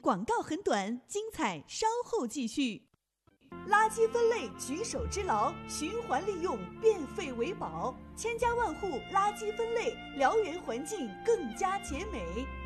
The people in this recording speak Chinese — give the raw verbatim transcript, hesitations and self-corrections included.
广告很短，精彩稍后继续。 垃圾分类举手之劳，循环利用，变废为宝，千家万户垃圾分类，辽源环境更加洁美。